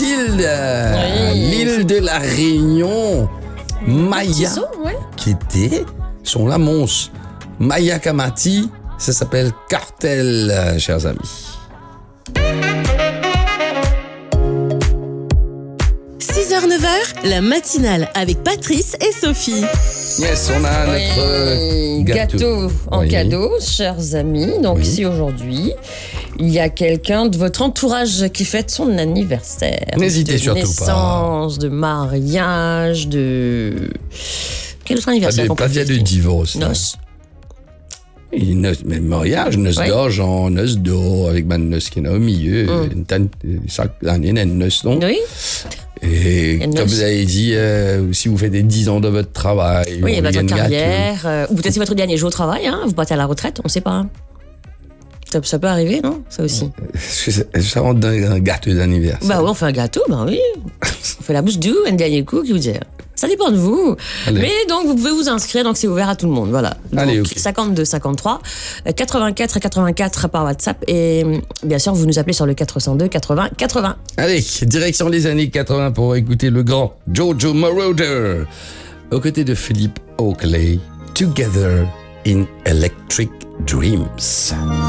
Mathilde, l'île de la Réunion, Maya, qui était son la Mons, Maya Kamati, ça s'appelle Cartel, chers amis. 6h-9h, la matinale avec Patrice et Sophie. Yes, on a notre gâteau en cadeau, chers amis. Donc si aujourd'hui, il y a quelqu'un de votre entourage qui fête son anniversaire. N'hésitez surtout pas. De naissance, de mariage, de... Quel autre anniversaire qu'on peut fêter? Pas de divorce. Noces. Même mariage, noces d'argent, noces d'or, avec ma noce qui est au milieu. Chaque année, il y a une noce, non? Oui. Et comme vous avez dit, si vous faites des 10 ans de votre travail, oui, et votre carrière, ou peut-être c'est votre dernier jour au travail, hein, vous partez à la retraite, on ne sait pas. Hein. Ça peut arriver, non? Ça aussi. Ça rentre dans un gâteau d'anniversaire. Bah oui, on fait un gâteau, bah oui. On fait la bouche douce, un dernier coup, qui vous dit. Ça dépend de vous. Allez. Mais donc, vous pouvez vous inscrire, donc c'est ouvert à tout le monde. Voilà. Donc, allez, okay. 52 53 84 84 par WhatsApp. Et bien sûr, vous nous appelez sur le 402 80 80. Allez, direction les années 80 pour écouter le grand Giorgio Moroder. Aux côtés de Philippe Oakley, Together in Electric Dreams.